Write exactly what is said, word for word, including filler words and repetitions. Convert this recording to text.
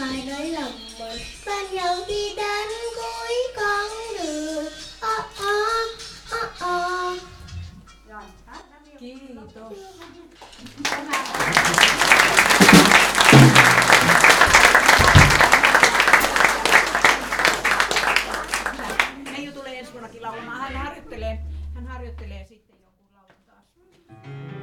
ai nỗi lòng mình bên nhau đi đến cuối con đường. Oh, oh, oh, oh. Rồi, hết. Kiitos. Meiju tulee ensi vuonnakin laulamaan. Hän harjoittelee, hän harjoittelee sitten jonkun laulun taas.